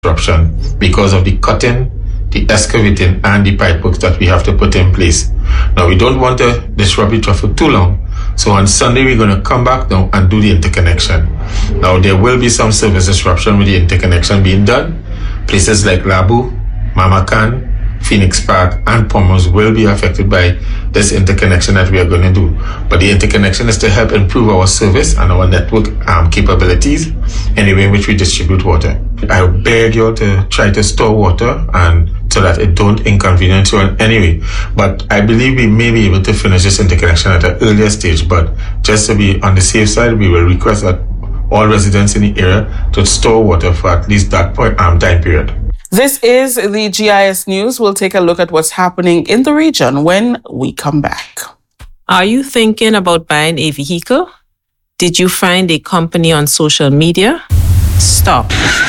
disruption because of the cutting, the excavating, and the pipework that we have to put in place. Now, we don't want to disrupt the traffic too long, so on Sunday we're going to come back now and do the interconnection. Now, there will be some service disruption with the interconnection being done. Places like Labu, Mamakan, Phoenix Park, and Pomers will be affected by this interconnection that we are going to do. But the interconnection is to help improve our service and our network capabilities in the way in which we distribute water. I beg you to try to store water and so that it don't inconvenience you in any way. But I believe we may be able to finish this interconnection at an earlier stage. But just to be on the safe side, we will request that all residents in the area to store water for at least that time period. This is the GIS News. We'll take a look at what's happening in the region when we come back. Are you thinking about buying a vehicle? Did you find a company on social media? Stop.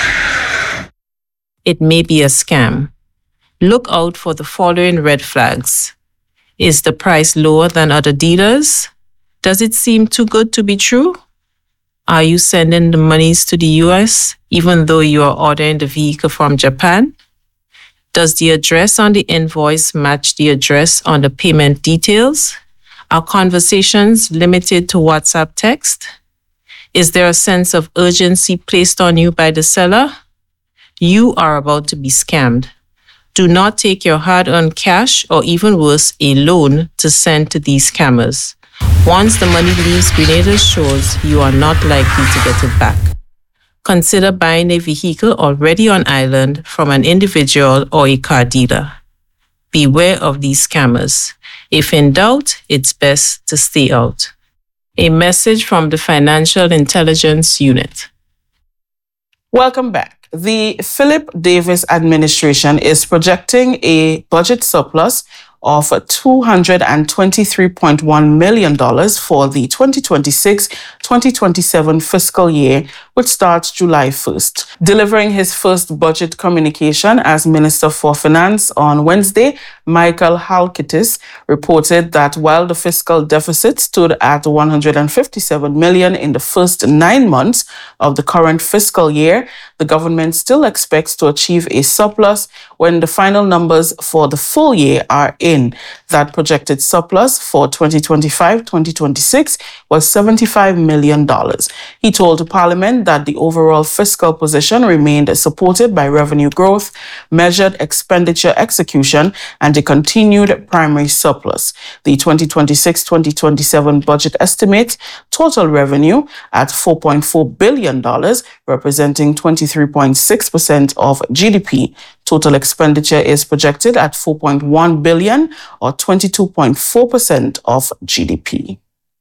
It may be a scam. Look out for the following red flags. Is the price lower than other dealers? Does it seem too good to be true? Are you sending the monies to the US even though you are ordering the vehicle from Japan? Does the address on the invoice match the address on the payment details? Are conversations limited to WhatsApp text? Is there a sense of urgency placed on you by the seller? You are about to be scammed. Do not take your hard-earned cash or even worse, a loan to send to these scammers. Once the money leaves Grenada's shores, you are not likely to get it back. Consider buying a vehicle already on island from an individual or a car dealer. Beware of these scammers. If in doubt, it's best to stay out. A message from the Financial Intelligence Unit. Welcome back. The Philip Davis administration is projecting a budget surplus of $223.1 million for the 2026-2027 fiscal year, which starts July 1st. Delivering his first budget communication as Minister for Finance on Wednesday, Michael Halkitis reported that while the fiscal deficit stood at $157 million in the first 9 months of the current fiscal year, the government still expects to achieve a surplus when the final numbers for the full year are in. That projected surplus for 2025-2026 was $75 million. He told Parliament that the overall fiscal position remained supported by revenue growth, measured expenditure execution, and a continued primary surplus. The 2026-2027 budget estimates total revenue at $4.4 billion, representing 23.6% of GDP. Total expenditure is projected at $4.1 billion, or 22.4% of GDP.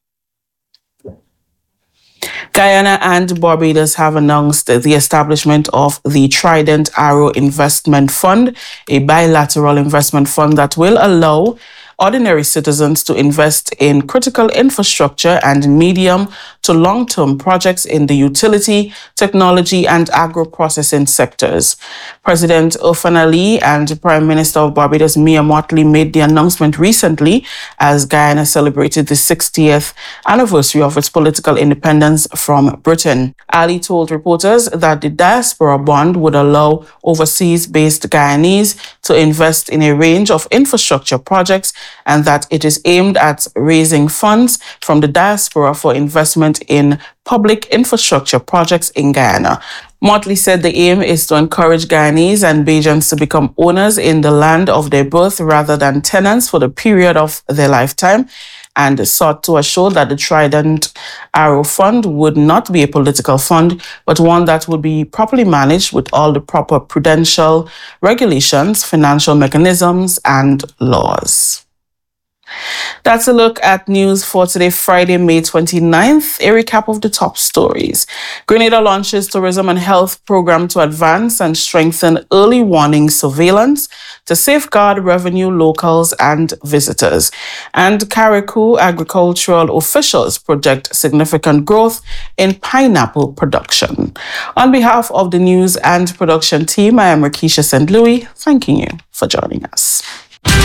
Guyana and Barbados have announced the establishment of the Trident Arrow Investment Fund, a bilateral investment fund that will allow ordinary citizens to invest in critical infrastructure and medium to long-term projects in the utility, technology, and agro-processing sectors. President Irfaan Ali and Prime Minister of Barbados Mia Mottley made the announcement recently as Guyana celebrated the 60th anniversary of its political independence from Britain. Ali told reporters that the diaspora bond would allow overseas-based Guyanese to invest in a range of infrastructure projects and that it is aimed at raising funds from the diaspora for investment in public infrastructure projects in Guyana. Mottley said the aim is to encourage Guyanese and Bajans to become owners in the land of their birth rather than tenants for the period of their lifetime, and sought to assure that the Trident Arrow Fund would not be a political fund, but one that would be properly managed with all the proper prudential regulations, financial mechanisms, and laws. That's a look at news for today, Friday, May 29th. A recap of the top stories. Grenada launches tourism and health program to advance and strengthen early warning surveillance to safeguard revenue, locals, and visitors. And Carriacou agricultural officials project significant growth in pineapple production. On behalf of the news and production team, I am Rakisha St. Louis, thanking you for joining us.